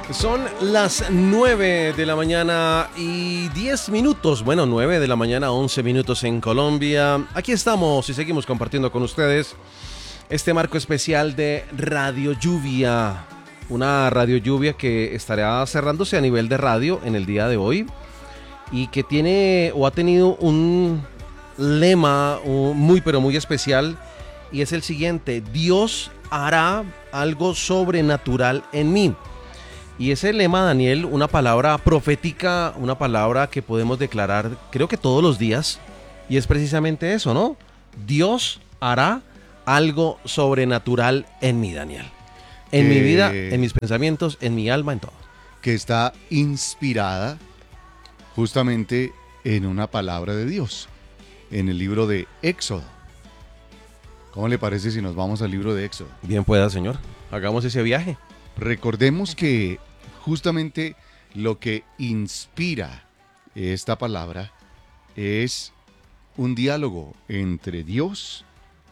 Son las 9 de la mañana y 10 minutos. Bueno, 9 de la mañana, 11 minutos en Colombia. Aquí estamos y seguimos compartiendo con ustedes este marco especial de Radio Lluvia. Una Radio Lluvia que estará cerrándose a nivel de radio en el día de hoy y que tiene o ha tenido un lema muy pero muy especial, y es el siguiente: Dios hará algo sobrenatural en mí. Y ese lema, Daniel, una palabra profética, una palabra que podemos declarar creo que todos los días, y es precisamente eso, ¿no? Dios hará algo sobrenatural en mí, Daniel. En mi vida, en mis pensamientos, en mi alma, en todo. Que está inspirada justamente en una palabra de Dios, en el libro de Éxodo. ¿Cómo le parece si nos vamos al libro de Éxodo? Bien pueda, Señor. Hagamos ese viaje. Recordemos que justamente lo que inspira esta palabra es un diálogo entre Dios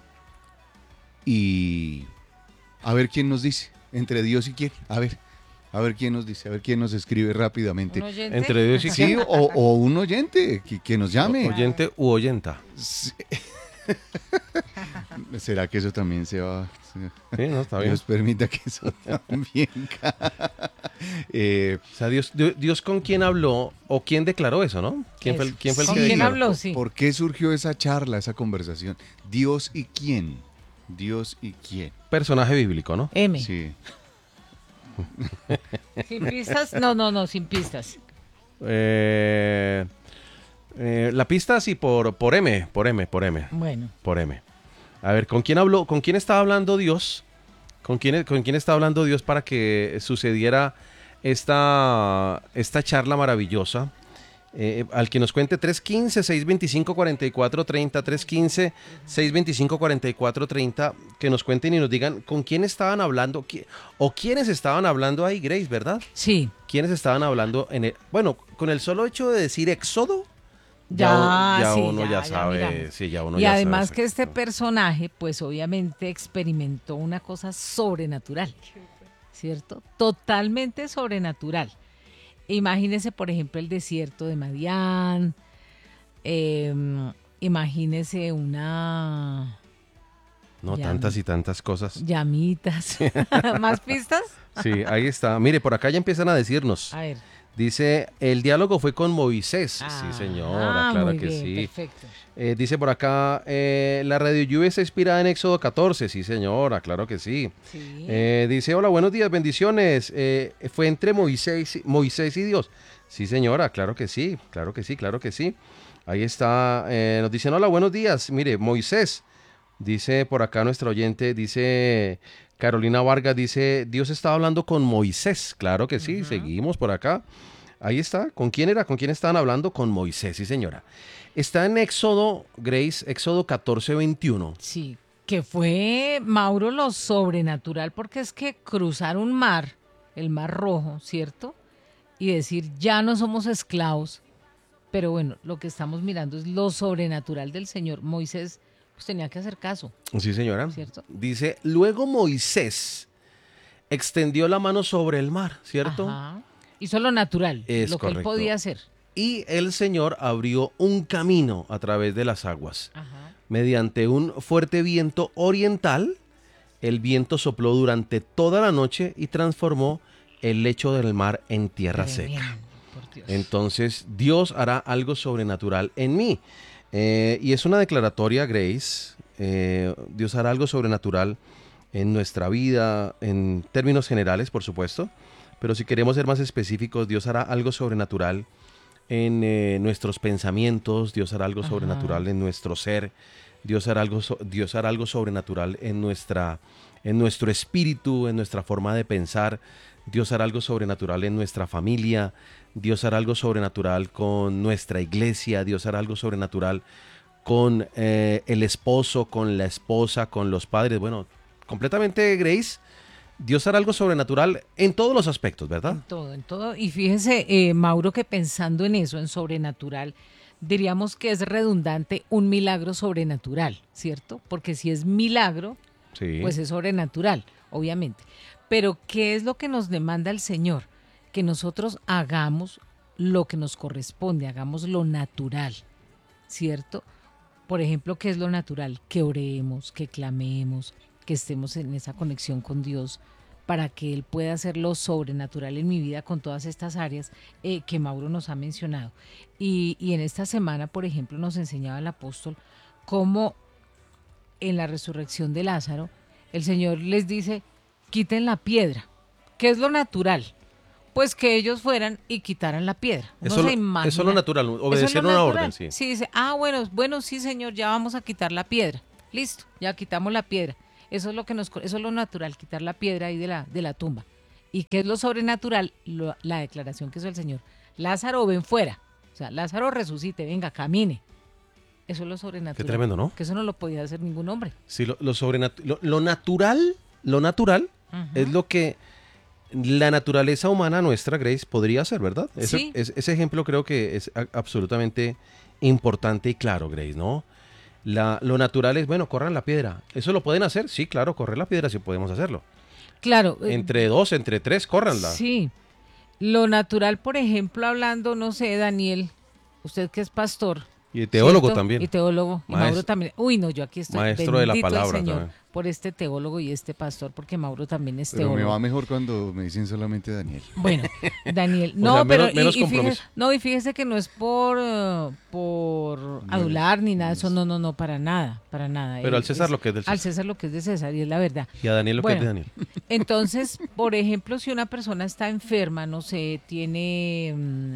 y... A ver quién nos dice, entre Dios y quién. A ver quién nos dice, a ver quién nos escribe rápidamente. Entre Dios y quién. Sí, o un oyente que nos llame. Oyente u oyenta. Sí. ¿Será que eso también se va? Sí, no, está bien. Dios permita que eso también. O sea, Dios con quién habló o quién declaró eso, ¿no? ¿Quién fue el que ¿Con declaró? quién habló? Sí. ¿Por qué surgió esa charla, esa conversación? ¿Dios y quién? ¿Dios y quién? Personaje bíblico, ¿no? M. Sí. ¿Sin pistas? No, sin pistas. La pista sí por M. Bueno. Por M. A ver, ¿con quién habló? ¿Con quién estaba hablando Dios? ¿Con quién estaba hablando Dios para que sucediera esta charla maravillosa? Al que nos cuente 315-625-4430, 315-625-4430, que nos cuenten y nos digan con quién estaban hablando, o quiénes estaban hablando ahí, Grace, ¿verdad? Sí. ¿Quiénes estaban hablando en el... Bueno, con el solo hecho de decir Éxodo, Sí, uno ya sabe. miramos. Sí, ya uno Y ya además sabe. que este personaje, pues obviamente experimentó una cosa sobrenatural, ¿cierto? Totalmente sobrenatural. Imagínese, por ejemplo, el desierto de Madián. Imagínese una... No, tantas y tantas cosas. Llamitas. ¿Más pistas? Sí, ahí está. Mire, por acá ya empiezan a decirnos. A ver. Dice, el diálogo fue con Moisés. Sí, señora, claro muy que bien, sí. Perfecto. Dice por acá, la Radio Lluvia está inspirada en Éxodo 14. Sí, señora, claro que sí. Sí. Dice, hola, buenos días, bendiciones. Fue entre Moisés y Dios. Sí, señora, claro que sí. Ahí está. Nos dicen, hola, buenos días. Mire, Moisés. Dice por acá nuestra oyente, dice Carolina Vargas, dice, Dios estaba hablando con Moisés. Claro que sí, seguimos por acá. Ahí está. ¿Con quién era? ¿Con quién estaban hablando? Con Moisés, sí, señora. Está en Éxodo, Grace, Éxodo 14:21. Sí, que fue, Mauro, lo sobrenatural, porque es que cruzar un mar, el Mar Rojo, ¿cierto? Y decir, ya no somos esclavos, pero bueno, lo que estamos mirando es lo sobrenatural del Señor. Moisés, pues tenía que hacer caso. Sí, señora. ¿Cierto? Dice, luego Moisés extendió la mano sobre el mar, ¿cierto? Ajá. Hizo lo natural, Es lo correcto. que él podía hacer. Y el Señor abrió un camino a través de las aguas. Ajá. Mediante un fuerte viento oriental, el viento sopló durante toda la noche y transformó el lecho del mar en tierra seca. Tremendo, por Dios. Entonces, Dios hará algo sobrenatural en mí. Y es una declaratoria, Grace. Dios hará algo sobrenatural en nuestra vida, en términos generales, por supuesto. Pero si queremos ser más específicos, Dios hará algo sobrenatural en nuestros pensamientos. Dios hará algo sobrenatural en nuestro ser. Dios hará algo sobrenatural en nuestro espíritu, en nuestra forma de pensar. Dios hará algo sobrenatural en nuestra familia. Dios hará algo sobrenatural con nuestra iglesia. Dios hará algo sobrenatural con el esposo, con la esposa, con los padres. Bueno, completamente, Grace. Dios hará algo sobrenatural en todos los aspectos, ¿verdad? En todo. Y fíjese, Mauro, que pensando en eso, en sobrenatural, diríamos que es redundante un milagro sobrenatural, ¿cierto? Porque si es milagro, Sí. pues es sobrenatural, obviamente. Pero ¿qué es lo que nos demanda el Señor? que nosotros hagamos lo que nos corresponde, hagamos lo natural, ¿cierto? Por ejemplo, ¿qué es lo natural? Que oremos, que clamemos, que estemos en esa conexión con Dios para que Él pueda hacer lo sobrenatural en mi vida con todas estas áreas que Mauro nos ha mencionado. Y en esta semana, por ejemplo, nos enseñaba el apóstol cómo en la resurrección de Lázaro, el Señor les dice, quiten la piedra. ¿Qué es lo natural? Pues que ellos fueran y quitaran la piedra. Uno Eso, se imagina. eso es lo natural, Eso es obedecer lo una natural. orden, sí. Sí, dice, bueno, sí, Señor, ya vamos a quitar la piedra. Listo, ya quitamos la piedra. Eso es lo que eso es lo natural, quitar la piedra ahí de la tumba. ¿Y qué es lo sobrenatural? La declaración que hizo el Señor. Lázaro, ven fuera. O sea, Lázaro resucite, venga, camine. Eso es lo sobrenatural. Qué tremendo, ¿no? Que eso no lo podía hacer ningún hombre. Sí, lo natural es lo que la naturaleza humana nuestra, Grace, podría hacer, ¿verdad? Sí. Ese ejemplo creo que es absolutamente importante y claro, Grace, ¿no? Lo natural es, bueno, corran la piedra. ¿Eso lo pueden hacer? Sí, claro, correr la piedra sí podemos hacerlo. Claro. Entre dos, entre tres, córranla. Sí. Lo natural, por ejemplo, hablando, no sé, Daniel, usted que es pastor. Y teólogo ¿cierto? también. Y teólogo. Y Mauro también. Uy, no, yo aquí estoy. Maestro de la Bendito el palabra Señor también. por este teólogo y este pastor, porque Mauro también es Pero me teólogo. va mejor cuando me dicen solamente Daniel. Bueno, Daniel, O no, sea, pero menos y compromiso. fíjese, no, y fíjese que no es por adular ni nada, eso no, para nada, para nada. Pero al César lo que es del Al César. César lo que es de César, y es la verdad. Y a Daniel lo que es de Bueno, Daniel. Entonces, por ejemplo, si una persona está enferma, no sé, tiene,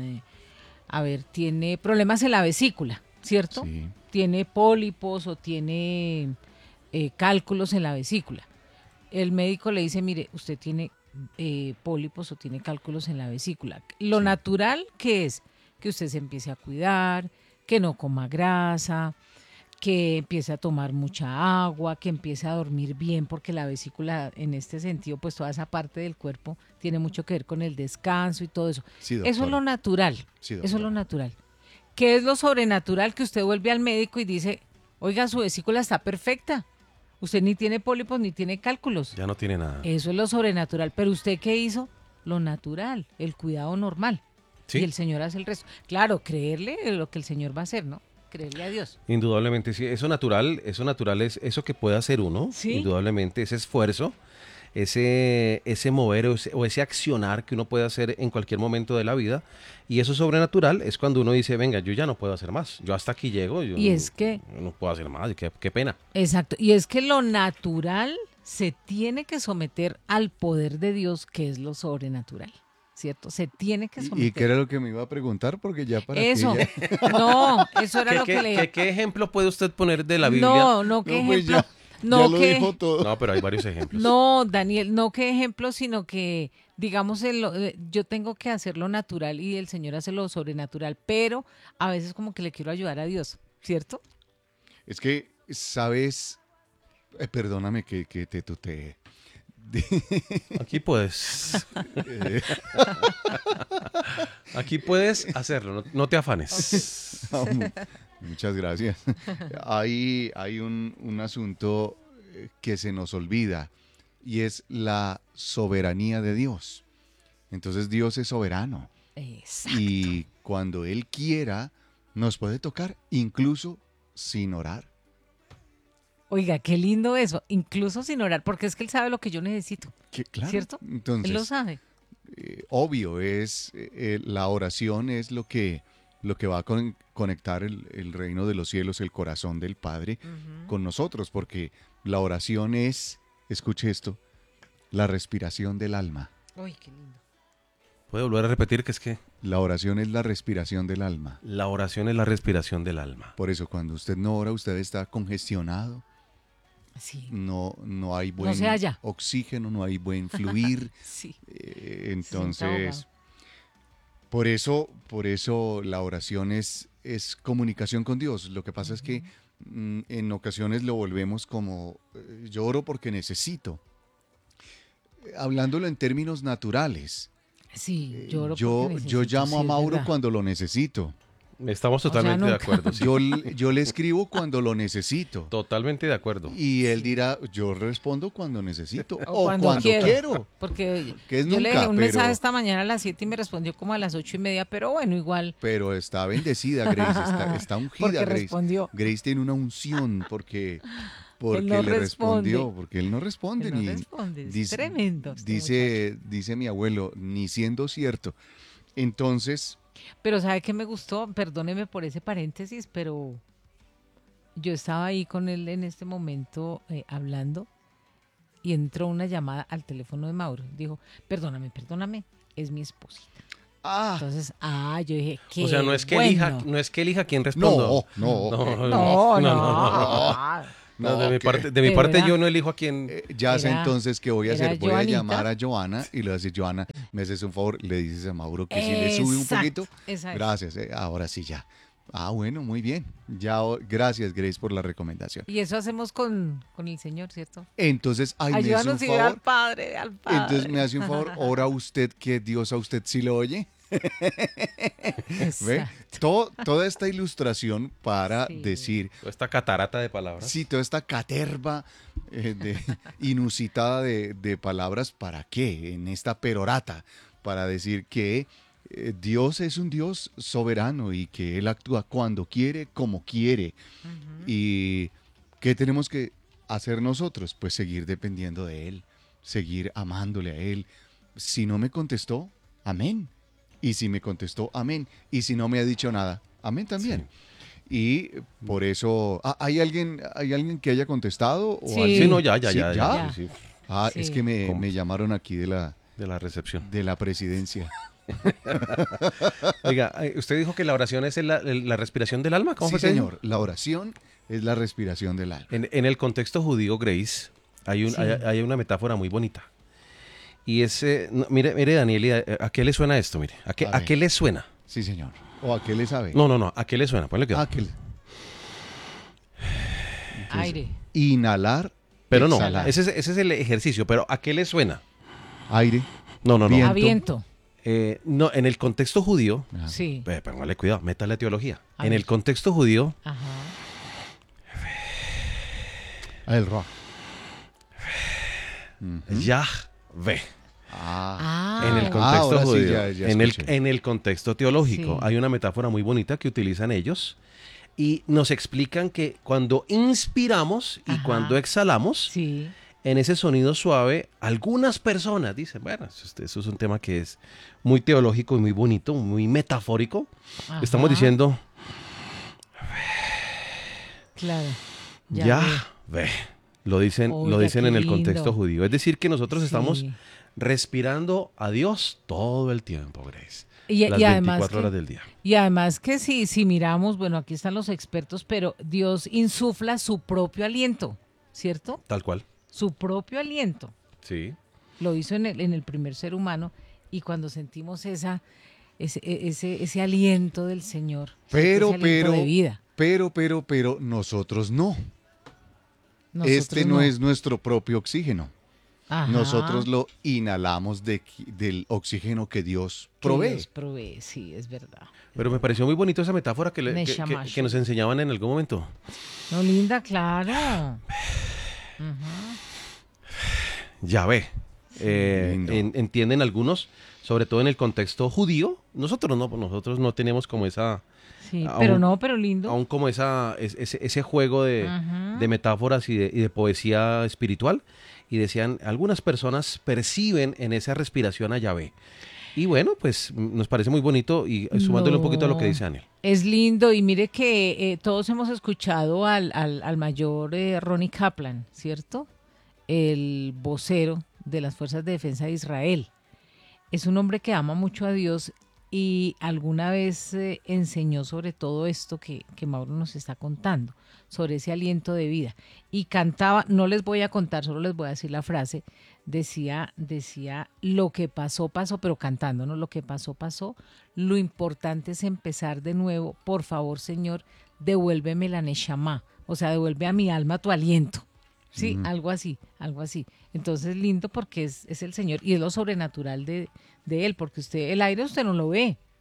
tiene problemas en la vesícula, ¿cierto? Sí. Tiene pólipos o tiene cálculos en la vesícula. El médico le dice, mire, usted tiene pólipos o tiene cálculos en la vesícula. Lo natural que es que usted se empiece a cuidar, que no coma grasa, que empiece a tomar mucha agua, que empiece a dormir bien, porque la vesícula en este sentido, pues toda esa parte del cuerpo tiene mucho que ver con el descanso y todo eso. Sí, Eso es doctora. lo natural. Sí, Eso es doctora. lo natural. ¿Qué es lo sobrenatural? Que usted vuelve al médico y dice, oiga, su vesícula está perfecta. Usted ni tiene pólipos ni tiene cálculos. Ya no tiene nada. Eso es lo sobrenatural. Pero ¿usted qué hizo? Lo natural, el cuidado normal. Sí. Y el Señor hace el resto. Claro, creerle en lo que el Señor va a hacer, ¿no? Creerle a Dios. Indudablemente, sí. Eso natural es eso que puede hacer uno. Sí. Indudablemente, ese esfuerzo, ese mover o ese accionar que uno puede hacer en cualquier momento de la vida. Y eso sobrenatural es cuando uno dice, venga, yo ya no puedo hacer más. Yo hasta aquí llego. Yo Y es que- yo no puedo hacer más. Qué pena. Exacto. Y es que lo natural se tiene que someter al poder de Dios, que es lo sobrenatural. ¿Cierto? Se tiene que someter. ¿Y qué era lo que me iba a preguntar? Porque ya para que Eso. ya- No, eso era lo que le... ¿Qué ejemplo puede usted poner de la Biblia? No, qué No, pues ejemplo. ya, No, ya lo qué... dijo todo. No, pero hay varios ejemplos. No, Daniel, no qué ejemplo, sino que, digamos, yo tengo que hacer lo natural y el Señor hace lo sobrenatural, pero a veces como que le quiero ayudar a Dios, ¿cierto? Es que, ¿sabes? Perdóname que te tuteé. Aquí puedes. Aquí puedes hacerlo, no te afanes. Muchas gracias. Hay un asunto que se nos olvida y es la soberanía de Dios. Entonces Dios es soberano Exacto. y cuando Él quiera nos puede tocar incluso sin orar. Oiga, qué lindo eso, incluso sin orar, porque es que Él sabe lo que yo necesito, Claro. ¿cierto? Entonces, Él lo sabe. obvio, la oración es lo que va a conectar el reino de los cielos, el corazón del Padre con nosotros, porque la oración es, escuche esto, la respiración del alma. Uy, qué lindo. ¿Puedo volver a repetir que es que La oración es la respiración del alma. la oración es la respiración del alma? Por eso cuando usted no ora, usted está congestionado, Sí, no hay buen se halla. oxígeno, no hay buen fluir. sí. Entonces, por eso la oración es comunicación con Dios. Lo que pasa es que en ocasiones lo volvemos como yo oro porque necesito. Hablándolo en términos naturales, Sí, lloro yo porque necesito, llamo sí, a es Mauro verdad. cuando lo necesito. Estamos totalmente de nunca. acuerdo. Sí. Yo le escribo cuando lo necesito. Totalmente de acuerdo. Y él dirá, yo respondo cuando necesito O o cuando cuando quiero. quiero. Porque Que es yo le nunca, dejé un pero- mensaje esta mañana a las 7 y me respondió como a las 8:30, pero bueno, igual. Pero está bendecida, Grace, está ungida, Porque Grace. respondió. Grace tiene una unción porque no le respondió, responde. porque él no responde. Él no ni responde, es tremendo este dice mi abuelo, ni siendo cierto. Entonces, Pero ¿sabe qué me gustó? Perdóneme por ese paréntesis, pero yo estaba ahí con él en este momento hablando y entró una llamada al teléfono de Mauro. Dijo, perdóname, es mi esposita. Entonces, yo dije, qué O sea, no es que bueno. elija quién responda. No, De mi ok. parte, ¿De parte verdad? yo no elijo a quién. Ya sé Era- entonces qué voy a era hacer. Voy a Joanita. llamar a Joana y le voy a decir, Joana, me haces un favor, le dices a Mauro que si le sube un Exacto, poquito. exacto. Gracias, ahora sí ya. Bueno, muy bien. Ya, gracias, Grace, por la recomendación. Y eso hacemos con el Señor, ¿cierto? Entonces, me hace un Ayúdanos y ve al favor. Padre, al Padre. Entonces me hace un favor, ora usted que Dios a usted sí lo oye. ¿Ve? Exacto. Toda esta ilustración para Sí. decir, Esta catarata de palabras. sí, toda esta caterva inusitada de palabras, ¿para qué? En esta perorata, para decir que Dios es un Dios soberano y que Él actúa cuando quiere, como quiere. ¿Y qué tenemos que hacer nosotros? Pues seguir dependiendo de Él, seguir amándole a Él. Si no me contestó, amén. Y si me contestó, amén. Y si no me ha dicho nada, amén también. Y por eso, ¿hay alguien que haya contestado? ¿O Sí. alguien? Sí, no, ya. ¿Sí? ¿Ya? Sí, sí, Sí. Es que me llamaron aquí de la recepción. de la presidencia. Oiga, usted dijo que la oración es la respiración del alma. ¿Cómo Sí, fue que dijo? señor. La oración es la respiración del alma. En el contexto judío, Grace, hay Sí. una metáfora muy bonita. Y mire, Daniel, ¿a qué le suena esto? Mire, A ¿a ver. qué le suena? Sí, señor. ¿O a qué le sabe? No, ¿a qué le suena? Ponle cuidado. ¿A qué le- Aire. Inhalar, Pero no, exhalar. ese es el ejercicio, pero ¿a qué le suena? Aire. No. Viento. A viento. No, en el contexto judío, Ah. Sí. póngale cuidado, métale teología. A En ver. el contexto judío, Ajá. El rojo. Yahvé. Ah. En el Ah, contexto ahora sí, judío. ya en escuché. el contexto teológico, Sí. hay una metáfora muy bonita que utilizan ellos y nos explican que cuando inspiramos y Ajá. cuando exhalamos, sí. en ese sonido suave, algunas personas dicen, bueno, eso es un tema que es muy teológico y muy bonito, muy metafórico. Ajá. Estamos diciendo, Claro. Yahvé. Lo dicen Oiga, en qué el contexto lindo. judío. Es decir, que nosotros Sí. estamos respirando a Dios todo el tiempo, Grace. Y Las además 24 que- horas del día. Y además que si miramos, bueno, aquí están los expertos, pero Dios insufla su propio aliento, ¿cierto? Tal cual. Su propio aliento. Sí. Lo hizo en el primer ser humano y cuando sentimos ese aliento del Señor, Pero, ese aliento de vida. pero, nosotros no. Nosotros Este no es nuestro propio oxígeno. Ajá. Nosotros lo inhalamos del oxígeno que Dios Que provee. Dios provee, sí, es verdad. Pero me pareció muy bonito esa metáfora que Neshamash. nos enseñaban en algún momento. No, linda, claro. Yahvé. Lindo. Entienden algunos, sobre todo en el contexto judío. Nosotros no tenemos como esa, Sí, Aún- pero lindo. aún como ese juego Ajá. de metáforas y de poesía espiritual. Y decían, algunas personas perciben en esa respiración a Yahvé. Y bueno, pues nos parece muy bonito y sumándole un poquito a lo que dice Daniel. Es lindo y mire que todos hemos escuchado al mayor Ronnie Kaplan, ¿cierto? El vocero de las Fuerzas de Defensa de Israel. Es un hombre que ama mucho a Dios y alguna vez enseñó sobre todo esto que Mauro nos está contando, sobre ese aliento de vida. Y cantaba, no les voy a contar, solo les voy a decir la frase, decía, lo que pasó, pasó, pero cantando, ¿no? Lo que pasó, pasó, lo importante es empezar de nuevo, por favor, Señor, devuélveme la neshama, o sea, devuelve a mi alma tu aliento. Sí, algo así. Entonces, lindo porque es el Señor y es lo sobrenatural de Él, porque el aire usted no lo ve,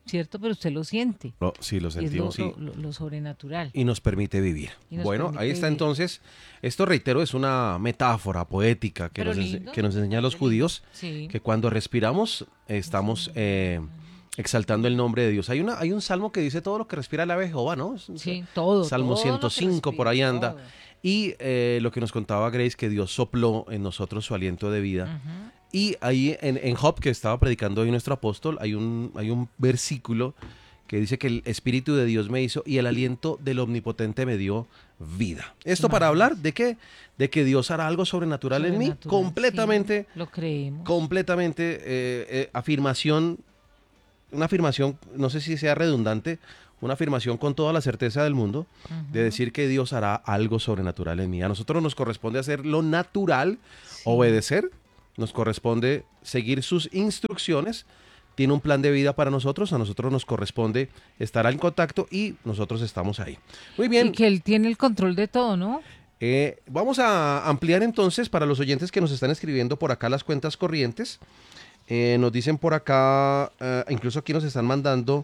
¿cierto? Pero usted lo siente. Sí, lo Y es sentimos, sí. lo sobrenatural. Y nos permite vivir. Y nos Bueno, permite ahí está vivir. entonces. Esto, reitero, es una metáfora poética que Pero nos, lindo, que nos enseñan los lindo. judíos, Sí. que cuando respiramos estamos exaltando el nombre de Dios. Hay un salmo que dice todo lo que respira el ave de Jehová, ¿no? Sí, todo. Salmo todo lo que 105, por ahí respira, anda. todo. Y lo que nos contaba Grace, que Dios sopló en nosotros su aliento de vida. Ujú. Y ahí en Job, que estaba predicando hoy nuestro apóstol, hay un versículo que dice que el Espíritu de Dios me hizo y el aliento del Omnipotente me dio vida. Esto para hablar de qué? De que Dios hará algo sobrenatural en mí. Sobrenatural, Completamente, sí, lo creemos. completamente afirmación, una afirmación, no sé si sea redundante, una afirmación con toda la certeza del mundo, de decir que Dios hará algo sobrenatural en mí. A nosotros nos corresponde hacer lo natural, Sí. obedecer, nos corresponde seguir sus instrucciones, tiene un plan de vida para nosotros, a nosotros nos corresponde estar en contacto y nosotros estamos ahí. Muy bien. Y que él tiene el control de todo, ¿no? Vamos a ampliar entonces para los oyentes que nos están escribiendo por acá las cuentas corrientes. Nos dicen por acá, incluso aquí nos están mandando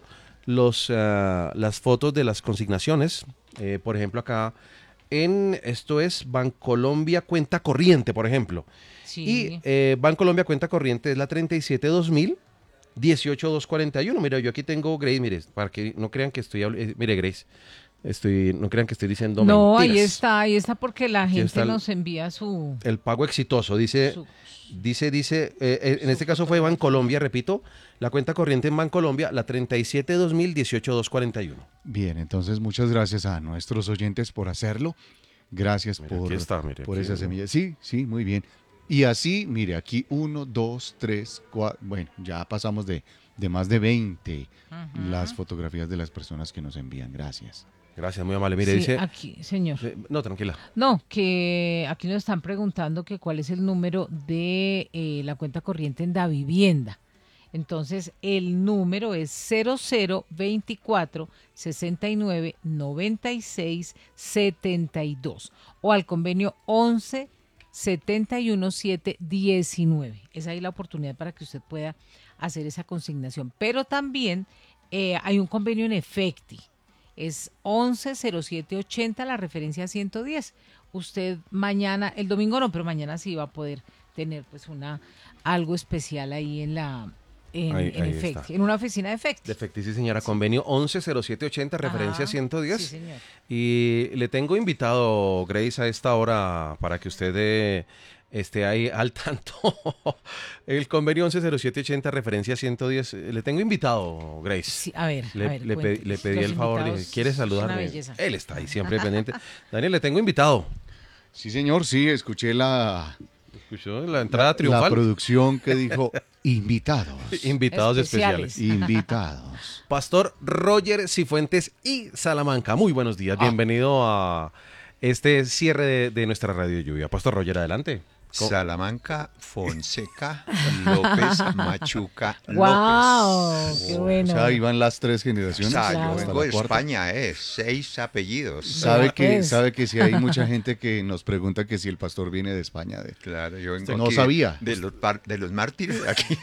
las fotos de las consignaciones. Por ejemplo, acá esto es Bancolombia cuenta corriente, por ejemplo. Sí. Y Bancolombia cuenta corriente es la 372000 18241. Mira, yo aquí tengo Grace, mire, para que no crean que mire, Grace, no crean que estoy diciendo No, mentiras. ahí está porque la Aquí gente está nos envía su... El pago exitoso, dice, su- en este caso fue Bancolombia, repito, la cuenta corriente en Bancolombia, la 372000 18241. Bien, entonces muchas gracias a nuestros oyentes por hacerlo. Gracias Mire, por, aquí está, mire, por aquí, esa ¿no? semilla. Sí, sí, muy bien. Y así, mire, aquí 1, 2, 3, 4, bueno, ya pasamos de más de 20 las fotografías de las personas que nos envían. Gracias. Gracias, muy amable. Mire, Sí, dice... aquí, señor. no, tranquila. No, que aquí nos están preguntando que cuál es el número de la cuenta corriente en Davivienda. Entonces, el número es 0024 69 96 72 o al convenio 11 71 719. Es ahí la oportunidad para que usted pueda hacer esa consignación. Pero también hay un convenio en Efecti. Es 110780, la referencia 110. Usted mañana, el domingo no, pero mañana sí va a poder tener pues algo especial ahí en Ahí Efecti, está. en una oficina de Efecti. Defecti, sí, señora, convenio 110780, referencia Ajá, 110. sí, señor. Y le tengo invitado, Grace, a esta hora para que usted esté ahí al tanto. El convenio 110780, referencia 110. Le tengo invitado, Grace. Sí, a ver, Le cuéntenos. pedí Los el favor, dije, invitados ¿quiere es una saludarme? belleza. Él está ahí siempre pendiente. Daniel, le tengo invitado. Sí, señor, sí, escuché la ¿Escuchó la entrada la triunfal? producción que dijo invitados. Invitados especiales. Invitados. Pastor Roger Cifuentes y Salamanca. Muy buenos días. Ah. Bienvenido a este cierre de nuestra Radio Lluvia. Pastor Roger, adelante. Salamanca, Fonseca, López, Machuca, ¡Wow! López. ¡Qué O bueno! sea, iban las tres O generaciones. sea, Claro. yo hasta vengo la de cuarta. España, 6 apellidos. Sabe Vea, que, pues. sabe que si hay mucha gente que nos pregunta que si el pastor viene de España. Claro, yo vengo Usted no aquí sabía. de los mártires de aquí.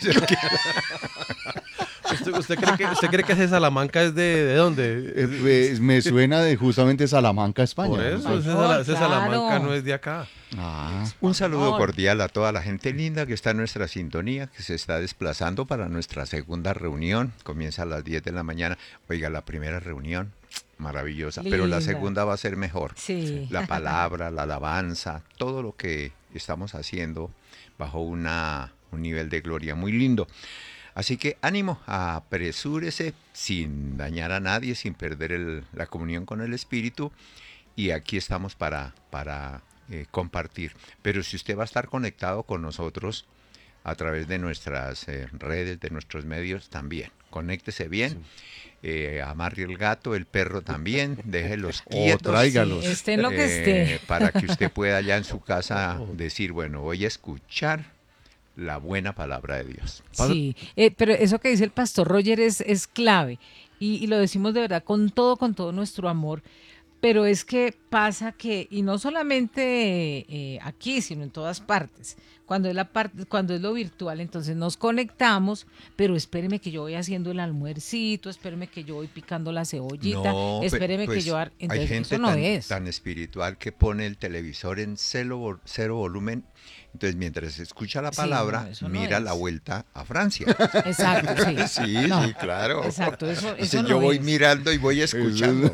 ¿Usted cree que ese Salamanca es de dónde? Pues, me suena de justamente Salamanca, España. Por eso, ¿no? ese Salamanca Claro. no es de acá. Ah, Un saludo favor. cordial a toda la gente linda que está en nuestra sintonía, que se está desplazando para nuestra segunda reunión. Comienza a las 10 de la mañana. Oiga, la primera reunión, maravillosa, pero la Linda. segunda va a ser mejor. Sí. La palabra, la alabanza, todo lo que estamos haciendo bajo un nivel de gloria muy lindo. Así que ánimo, apresúrese sin dañar a nadie, sin perder la comunión con el Espíritu. Y aquí estamos para compartir. Pero si usted va a estar conectado con nosotros a través de nuestras redes, de nuestros medios, también. Conéctese bien. Amarre el gato, el perro también, déjelos quietos. tráigalos. Sí, esté en lo que esté. Para que usted pueda allá en su casa decir, bueno, voy a escuchar la buena palabra de Dios. Sí, pero eso que dice el pastor Roger es clave y lo decimos de verdad con todo nuestro amor, pero es que pasa que, y no solamente aquí, sino en todas partes, Cuando es cuando es lo virtual, entonces nos conectamos, pero espéreme que yo voy haciendo el almuercito, espéreme que yo voy picando la cebollita, No, espéreme que pues, yo... hay Entonces, gente eso no tan, es. tan espiritual que pone el televisor en cero volumen. Entonces, mientras escucha la Sí, palabra, no, eso no mira es. la vuelta a Francia. Exacto, sí. Sí, No, sí, claro. Exacto, eso Entonces, no yo voy es. mirando y voy escuchando.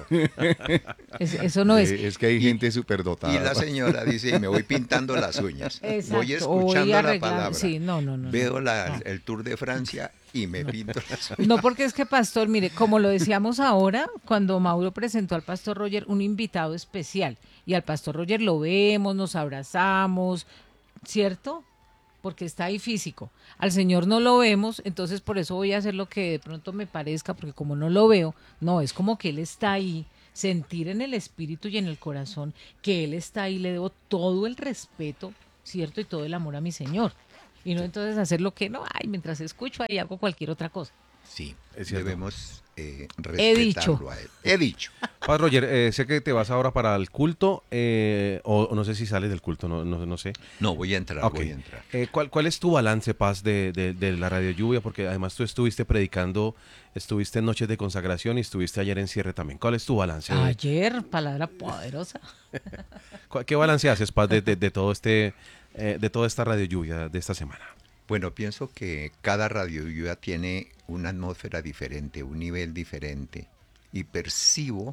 Eso no es. Es que hay gente superdotada. Y la señora dice, y me voy pintando las uñas. Voy Exacto, o voy escuchando la arreglando. palabra. Sí, no. Veo No. el Tour de Francia y me pinto las uñas. No, porque es que, pastor, mire, como lo decíamos ahora, cuando Mauro presentó al pastor Roger un invitado especial, y al pastor Roger lo vemos, nos abrazamos, ¿cierto? Porque está ahí físico. Al Señor no lo vemos, entonces por eso voy a hacer lo que de pronto me parezca, porque como no lo veo, no, es como que Él está ahí, sentir en el espíritu y en el corazón que Él está ahí, le debo todo el respeto, ¿cierto? Y todo el amor a mi Señor. Y no entonces hacer lo que no, ay, mientras escucho ahí hago cualquier otra cosa. Sí, Es cierto. debemos dicho. respetarlo a él. He dicho. Padre Roger, sé que te vas ahora para el culto, o no sé si sales del culto, no sé. No, voy a entrar, Ok. voy a entrar. ¿Cuál es tu balance, Paz, de la Radio Lluvia? Porque además tú estuviste predicando, estuviste en Noches de Consagración y estuviste ayer en cierre también. ¿Cuál es tu balance? Ayer, palabra poderosa. ¿Qué balance haces, Paz, de todo de toda esta Radio Lluvia de esta semana? Bueno, pienso que cada radio lluvia tiene una atmósfera diferente, un nivel diferente. Y percibo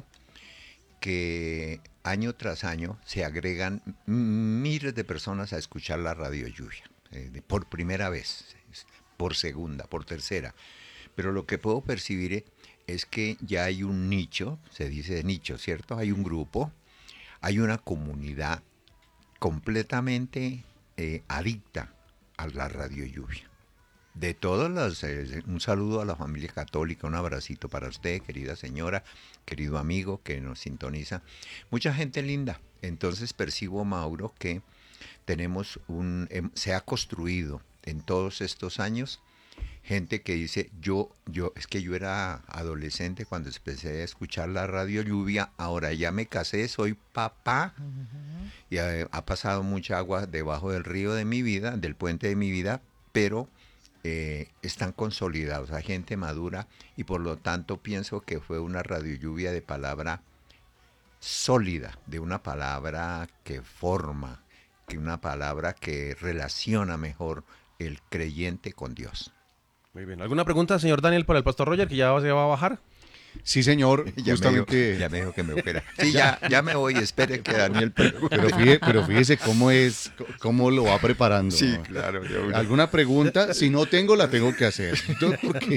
que año tras año se agregan miles de personas a escuchar la radio lluvia. Por primera vez, por segunda, por tercera. Pero lo que puedo percibir es que ya hay un nicho, se dice nicho, ¿cierto? Hay un grupo, hay una comunidad completamente adicta a la radio lluvia. De todos un saludo a la familia católica, un abracito para usted, querida señora, querido amigo que nos sintoniza. Mucha gente linda. Entonces percibo, Mauro, que tenemos se ha construido en todos estos años gente que dice, es que yo era adolescente cuando empecé a escuchar la radio lluvia, ahora ya me casé, soy papá, y ha pasado mucha agua debajo del río de mi vida, del puente de mi vida, pero están consolidados, hay gente madura, y por lo tanto pienso que fue una radio lluvia de palabra sólida, de una palabra que forma, que una palabra que relaciona mejor el creyente con Dios. Muy bien. ¿Alguna pregunta, señor Daniel, para el pastor Roger, que ya se va a bajar? Sí, señor, justamente. Ya me dijo que me opera. Sí, ya me voy, espere que Daniel pregunte. Pero fíjese cómo lo va preparando. Sí, ¿no? claro. ¿Alguna pregunta? Si no tengo, la tengo que hacer. Porque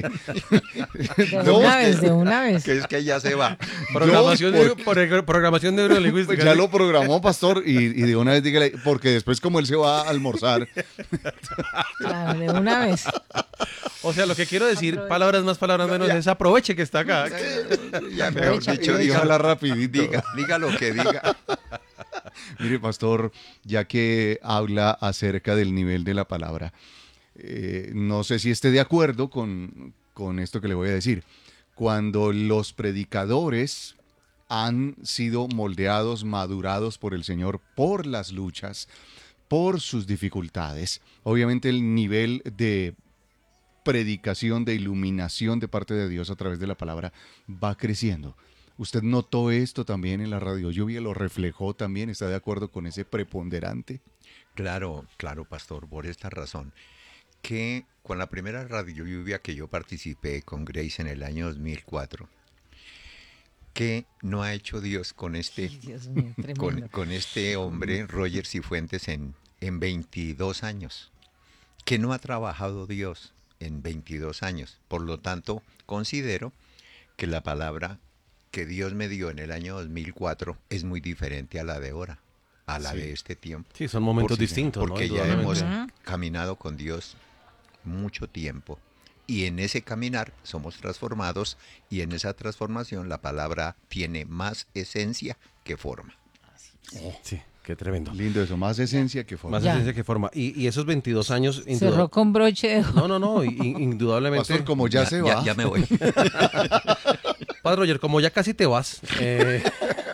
De una vez. Que es que ya se va. Programación neurolingüística. ya lo programó, pastor, y de una vez dígale, porque después como él se va a almorzar. Claro, de una vez. O sea, lo que quiero decir, Aproveche. palabras más, palabras menos, es aproveche que está acá. Ya mejor Aprovecha, dicho, Y ojalá rapidito. diga lo que diga. Mire, pastor, ya que habla acerca del nivel de la palabra, no sé si esté de acuerdo con esto que le voy a decir. Cuando los predicadores han sido moldeados, madurados por el Señor, por las luchas, por sus dificultades, obviamente el nivel de predicación, de iluminación de parte de Dios a través de la palabra va creciendo. ¿Usted notó esto también en la radio lluvia? ¿Lo reflejó también? ¿Está de acuerdo con ese preponderante? Claro, pastor, por esta razón, que con la primera radio lluvia que yo participé con Grace en el año 2004, ¿qué no ha hecho Dios con Dios mío, tremendo. con este hombre, Roger Cifuentes, en 22 años? ¿Qué no ha trabajado Dios en 22 años? Por lo tanto, considero que la palabra que Dios me dio en el año 2004 es muy diferente a la de ahora, a la de este tiempo. Sí, son momentos Por sí, distintos, ¿no? Porque ya Indudablemente. hemos caminado con Dios mucho tiempo. Y en ese caminar somos transformados, y en esa transformación la palabra tiene más esencia que forma. Sí, qué tremendo. Lindo eso, más esencia que forma. Más Ya. esencia que forma. Y esos 22 años... Cerró con broche de oro. No, indudablemente... Pastor, como ya se va. Ya me voy. Padre Roger, como ya casi te vas,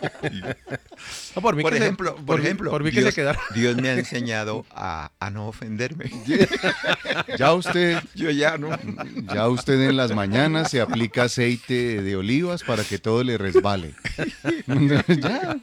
No, por mí Por que se- ejemplo, por mí que se quedara. Dios me ha enseñado a no ofenderme. Ya usted, Yo ya no. ya usted en las mañanas se aplica aceite de olivas para que todo le resbale. Ya,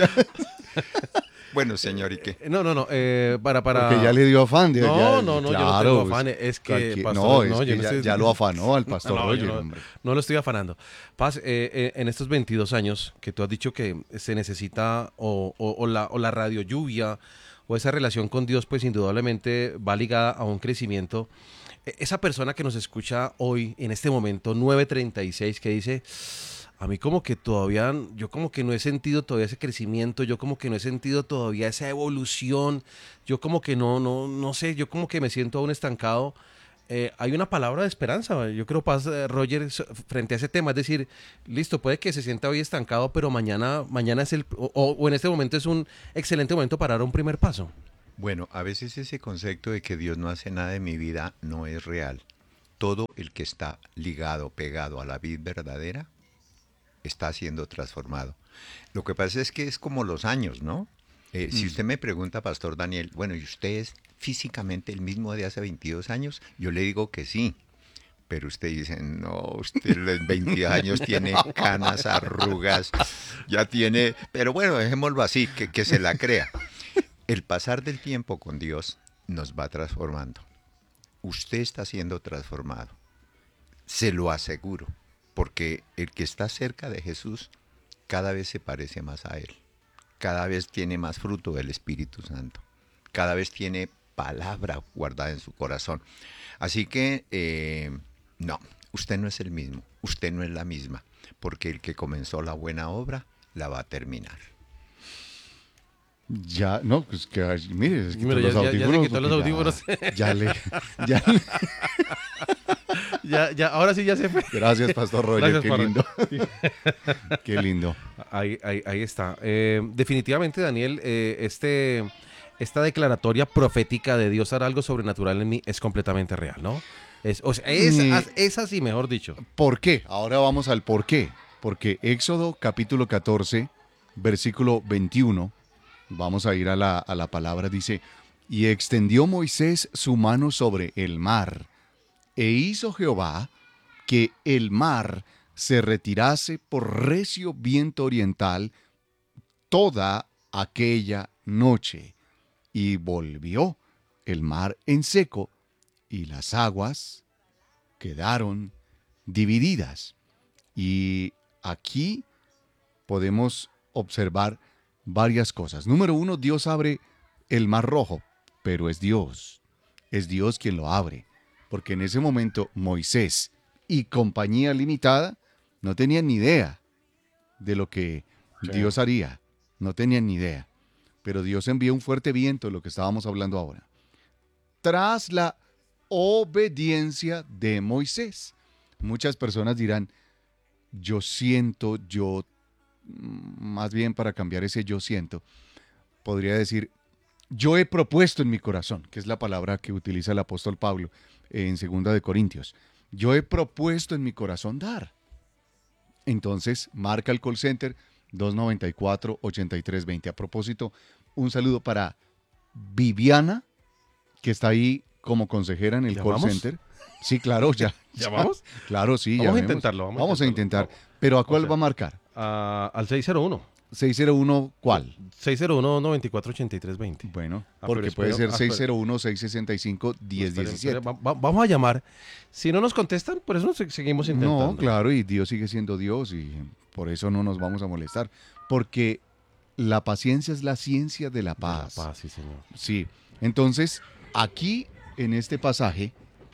Bueno, señor, ¿y qué? No, para... porque ya le dio afán. No, ya, no, yo no claro, tengo afán, es que, pastor, no, es no, yo que no ya, estoy- ya lo afanó al pastor No, yo Roger, no, hombre. no lo estoy afanando. Paz, en estos 22 años que tú has dicho que se necesita o la radio lluvia o esa relación con Dios, pues indudablemente va ligada a un crecimiento. Esa persona que nos escucha hoy, en este momento, 9:36, que dice, a mí como que todavía, yo como que no he sentido todavía ese crecimiento, yo como que no he sentido todavía esa evolución, yo como que no sé, yo como que me siento aún estancado. Hay una palabra de esperanza, yo creo, Paz, Roger, frente a ese tema, es decir, listo, puede que se sienta hoy estancado, pero mañana es o en este momento es un excelente momento para dar un primer paso. Bueno, a veces ese concepto de que Dios no hace nada en mi vida no es real. Todo el que está ligado, pegado a la vida verdadera, está siendo transformado. Lo que pasa es que es como los años, ¿no? Si usted me pregunta, Pastor Daniel, bueno, ¿y usted es físicamente el mismo de hace 22 años? Yo le digo que sí. Pero usted dice, no, usted a los 20 años tiene canas, arrugas, ya tiene... Pero bueno, dejémoslo así, que se la crea. El pasar del tiempo con Dios nos va transformando. Usted está siendo transformado. Se lo aseguro. Porque el que está cerca de Jesús cada vez se parece más a Él. Cada vez tiene más fruto del Espíritu Santo. Cada vez tiene palabra guardada en su corazón. Así que, no, usted no es el mismo. Usted no es la misma. Porque el que comenzó la buena obra la va a terminar. Ya, no, pues que, mire, es que Mira, los ya se audífonos, quitó los porque audífonos. Ya le, Ahora sí ya se fue. gracias, Pastor Roger, Gracias, qué Padre. lindo. Qué lindo. Ahí está. Definitivamente, Daniel, esta declaratoria profética de Dios hará algo sobrenatural en mí es completamente real, ¿no? Es así, mejor dicho. ¿Por qué? Ahora vamos al por qué. Porque Éxodo capítulo 14, versículo 21, vamos a ir a la palabra, dice, y extendió Moisés su mano sobre el mar, e hizo Jehová que el mar se retirase por recio viento oriental toda aquella noche, y volvió el mar en seco, y las aguas quedaron divididas. Y aquí podemos observar varias cosas. Número uno, Dios abre el mar rojo, pero es Dios quien lo abre, porque en ese momento Moisés y compañía limitada no tenían ni idea de lo que Sí. Dios haría, no tenían ni idea, pero Dios envió un fuerte viento, lo que estábamos hablando ahora, tras la obediencia de Moisés. Muchas personas dirán, yo siento, más bien para cambiar ese yo siento, podría decir, yo he propuesto en mi corazón, que es la palabra que utiliza el apóstol Pablo en 2 de Corintios. Yo he propuesto en mi corazón dar. Entonces, marca el call center 294-8320. A propósito, un saludo para Viviana, que está ahí como consejera en el call ¿Llamamos? center. Sí, claro, ya. ¿Llamamos? Claro, sí, Vamos a llamemos. intentarlo, Vamos a intentar. Pero ¿a cuál sea, va a marcar? Al 601. 601, ¿cuál? 601-948320. Bueno, Ah, porque pero puede espero- ser espera. 601-665-1017. Vamos a llamar. Si no nos contestan, por eso seguimos intentando. No, claro, y Dios sigue siendo Dios y por eso no nos vamos a molestar. Porque la paciencia es la ciencia de la De la paz. paz, sí, señor. Sí, entonces aquí en este pasaje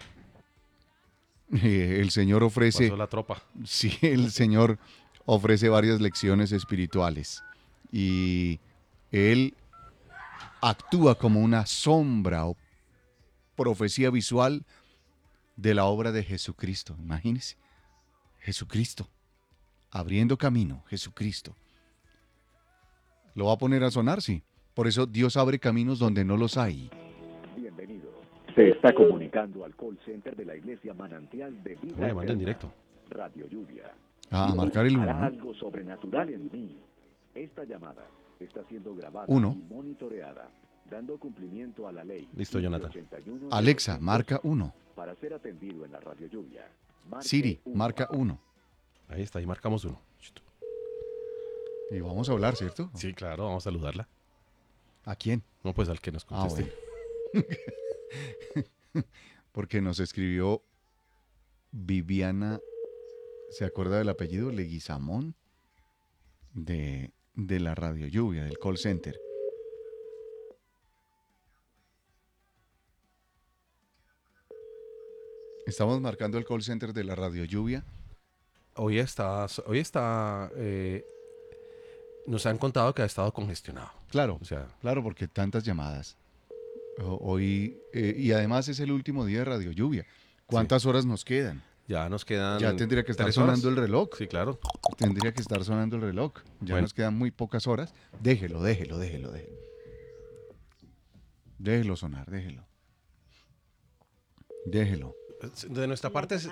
el Señor ofrece, Pasó la tropa. sí, el Señor ofrece varias lecciones espirituales y Él actúa como una sombra o profecía visual de la obra de Jesucristo. Imagínense, Jesucristo, abriendo camino, Jesucristo. ¿Lo va a poner a sonar? Sí. Por eso Dios abre caminos donde no los hay. Bienvenido. Se está comunicando al call center de la Iglesia Manantial de Vida Voy a mandar en Eterna, directo. Radio Lluvia. A marcar el 1, Hará ¿no? algo sobrenatural en mí. Esta llamada está siendo grabada Uno. y monitoreada, dando cumplimiento a la ley. Listo, Jonathan. 81 Alexa, marca 1. Para ser atendido en la radio lluvia. marque Siri, uno. marca 1. Ahí está, ahí marcamos uno. Y vamos a hablar, ¿cierto? Sí, claro, vamos a saludarla. ¿A quién? No, pues al que nos Ah, conteste. bueno. Porque nos escribió Viviana, ¿se acuerda del apellido? Leguizamón, de la radio lluvia, del call center. Estamos marcando el call center de la radio lluvia. Nos han contado que ha estado congestionado. Claro, O sea, claro, porque tantas llamadas. Hoy, y además es el último día de radio lluvia. ¿Cuántas horas nos quedan? ya nos quedan. Ya tendría que estar 3 horas. sonando el reloj. Sí, claro. Tendría que estar sonando el reloj. Ya Bueno. nos quedan muy pocas horas. Déjelo. Déjelo sonar, déjelo. De nuestra parte,